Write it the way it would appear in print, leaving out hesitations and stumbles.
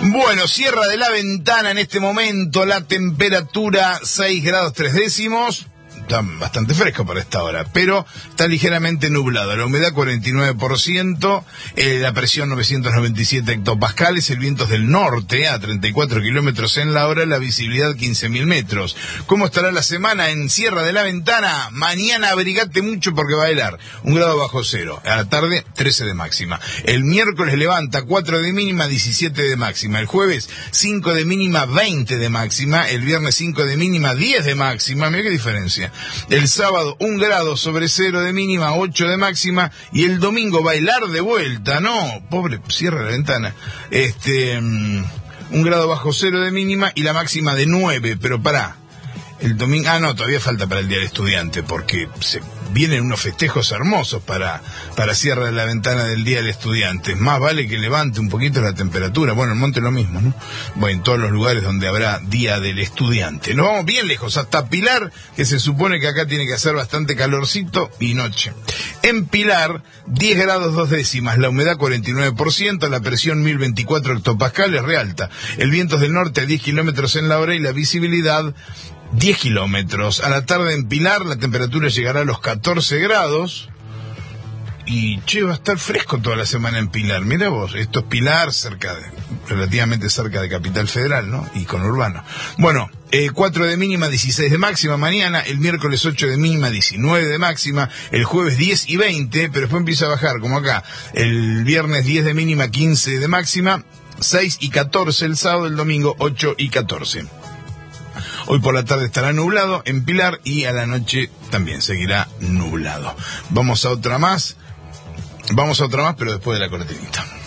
Bueno, Sierra de la Ventana en este momento, la temperatura 6 grados 3 décimos. Está bastante fresco para esta hora, pero está ligeramente nublado. La humedad 49%, la presión 997 hectopascales, el viento es del norte a 34 kilómetros en la hora, la visibilidad 15.000 metros. ¿Cómo estará la semana en Sierra de la Ventana? Mañana abrigate mucho porque va a helar, 1 grado bajo cero. A la tarde 13 de máxima. El miércoles levanta 4 de mínima, 17 de máxima. El jueves 5 de mínima, 20 de máxima. El viernes 5 de mínima, 10 de máxima. Mira qué diferencia. El sábado 1 grado sobre cero de mínima, 8 de máxima, y el domingo bailar de vuelta, no, pobre, cierra la ventana, 1 grado bajo cero de mínima y la máxima de 9, pero pará, el domingo, todavía falta para el Día del Estudiante, porque se vienen unos festejos hermosos para Sierra de la Ventana del Día del Estudiante. Más vale que levante un poquito la temperatura. Bueno, el monte lo mismo, ¿no? Bueno, en todos los lugares donde habrá Día del Estudiante. Nos vamos bien lejos, hasta Pilar, que se supone que acá tiene que hacer bastante calorcito y noche. En Pilar, 10 grados 2 décimas, la humedad 49%, la presión 1024 hectopascales, re alta. El viento es del norte a 10 kilómetros en la hora y la visibilidad 10 kilómetros. A la tarde en Pilar la temperatura llegará a los 14 grados. Y va a estar fresco toda la semana en Pilar. Mira vos, esto es Pilar, relativamente cerca de Capital Federal, ¿no? Y conurbano. Bueno, 4 de mínima, 16 de máxima mañana. El miércoles 8 de mínima, 19 de máxima. El jueves 10 y 20, pero después empieza a bajar, como acá. El viernes 10 de mínima, 15 de máxima. 6 y 14 el sábado, el domingo 8 y 14. Hoy por la tarde estará nublado en Pilar y a la noche también seguirá nublado. Vamos a otra más, pero después de la cortinita.